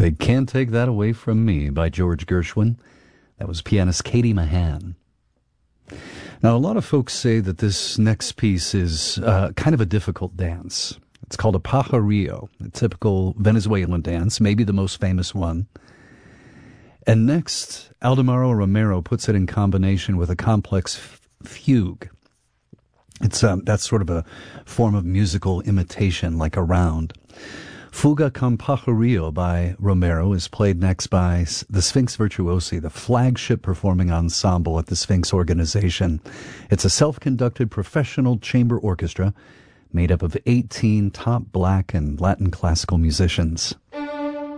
They Can't Take That Away From Me by George Gershwin. That was pianist Katie Mahan. Now, a lot of folks say that this next piece is kind of a difficult dance. It's called a pajarillo, a typical Venezuelan dance, maybe the most famous one. And next, Aldemaro Romero puts it in combination with a complex fugue. It's that's sort of a form of musical imitation, like a round. Fuga con Pajarillo by Romero is played next by the Sphinx Virtuosi, the flagship performing ensemble at the Sphinx organization. It's a self-conducted professional chamber orchestra made up of 18 top black and Latin classical musicians.